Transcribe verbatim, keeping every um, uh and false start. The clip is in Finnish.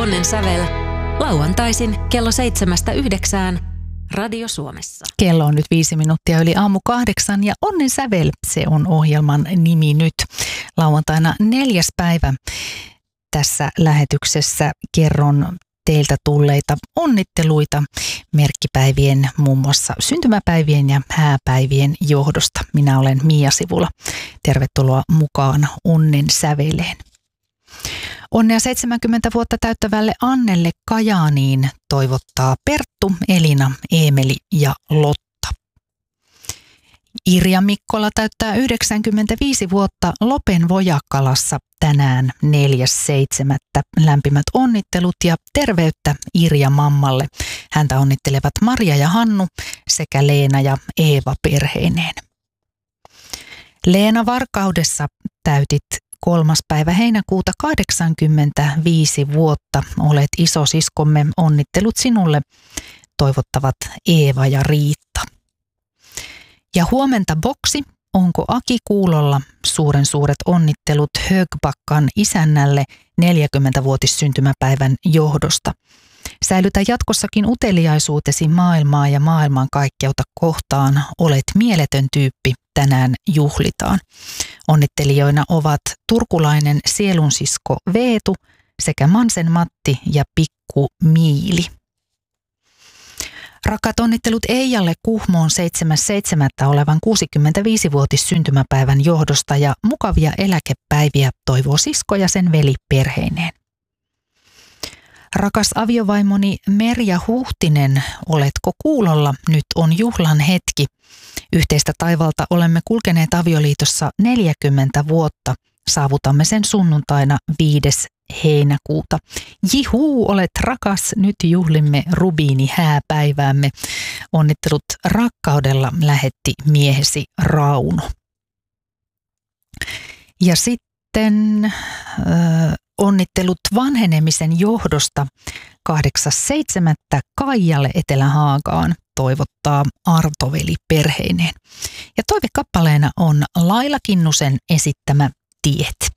Onnen sävel lauantaisin kello seitsemästä yhdeksään Radio Suomessa. Kello on nyt viisi minuuttia yli aamu kahdeksan ja Onnen sävel, se on ohjelman nimi nyt. Lauantaina neljäs päivä tässä lähetyksessä kerron teiltä tulleita onnitteluita merkkipäivien, muun muassa syntymäpäivien ja hääpäivien johdosta. Minä olen Mia Sivula. Tervetuloa mukaan Onnen säveleen. Onnea seitsemänkymmentä vuotta täyttävälle Annelle Kajaaniin toivottaa Perttu, Elina, Eemeli ja Lotta. Irja Mikkola täyttää yhdeksänkymmentäviisi vuotta Lopen Vojakkalassa tänään neljäs seitsemättä Lämpimät onnittelut ja terveyttä Irja mammalle. Häntä onnittelevat Maria ja Hannu sekä Leena ja Eeva perheineen. Leena Varkaudessa täytit kolmas päivä heinäkuuta kahdeksankymmentäviisi vuotta. Olet isosiskomme, onnittelut sinulle, toivottavat Eeva ja Riitta. Ja huomenta boksi, onko Aki kuulolla? Suuren suuret onnittelut Högbakkan isännälle neljäkymmenvuotissyntymäpäivän johdosta. Säilytä jatkossakin uteliaisuutesi maailmaa ja maailmankaikkeutta kohtaan. Olet mieletön tyyppi, tänään juhlitaan. Onnittelijoina ovat turkulainen sielunsisko Veetu sekä Mansen Matti ja Pikku Miili. Rakkaat onnittelut Eijalle Kuhmoon seitsemäs seitsemättä olevan kuusikymmentäviisivuotissyntymäpäivän johdosta ja mukavia eläkepäiviä toivoo sisko ja sen veli perheineen. Rakas aviovaimoni Merja Huhtinen, oletko kuulolla? Nyt on juhlan hetki. Yhteistä taivalta olemme kulkeneet avioliitossa neljäkymmentä vuotta. Saavutamme sen sunnuntaina viides heinäkuuta. Jihuu, olet rakas, nyt juhlimme rubiini hääpäiväämme. Onnittelut rakkaudella lähetti miehesi Rauno. Ja sitten äh, onnittelut vanhenemisen johdosta kahdeksas seitsemättä Kaijalle Etelä-Haagaan toivottaa Artoveli perheineen. Ja toivekappaleena on Laila Kinnusen esittämä Tiet.